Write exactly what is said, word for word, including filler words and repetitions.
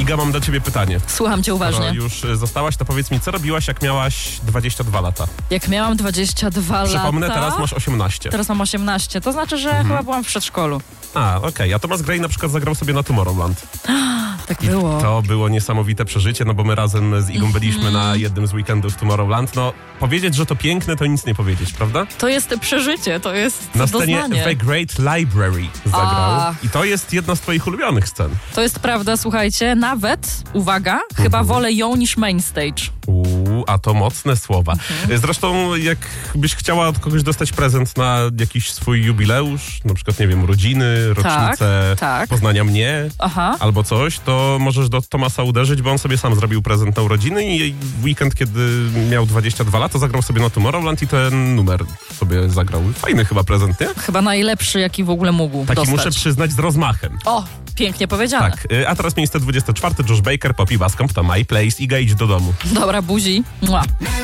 Iga, mam do ciebie pytanie. Słucham cię uważnie. Skoro już zostałaś, to powiedz mi, co robiłaś, jak miałaś dwadzieścia dwa lata? Jak miałam dwadzieścia dwa Przypomnę, lata... teraz masz osiemnaście. Teraz mam osiemnaście, to znaczy, że Mhm. chyba byłam w przedszkolu. A, okej. Okay. A Thomas Gray na przykład zagrał sobie na Tomorrowland. Tak I było. to było niesamowite przeżycie, no bo my razem z Igą byliśmy na jednym z weekendów Tomorrowland. No, powiedzieć, że to piękne, to nic nie powiedzieć, prawda? To jest przeżycie, to jest Na scenie doznanie. The Great Library zagrał. Ach. I to jest jedna z twoich ulubionych scen. To jest prawda, słuchajcie, nawet, uwaga, chyba Mhm. wolę ją niż main stage. Uuu, a to mocne słowa. Mhm. Zresztą, jakbyś chciała od kogoś dostać prezent na jakiś swój jubileusz, na przykład, nie wiem, urodziny, rocznicę tak. poznania mnie, Aha. albo coś, to możesz do Thomasa uderzyć, bo on sobie sam zrobił prezent na urodziny i w weekend, kiedy miał dwadzieścia dwa lata, zagrał sobie na Tomorrowland i ten numer sobie zagrał. Fajny chyba prezent, nie? Chyba najlepszy, jaki w ogóle mógł Taki dostać. muszę przyznać z rozmachem. O, pięknie powiedziane. Tak, y, a teraz miejsce dwudzieste czwarte, Josh Baker, Poppy Bascomb, to My Place. Iga, idź do domu. Dobra, buzi. Mua.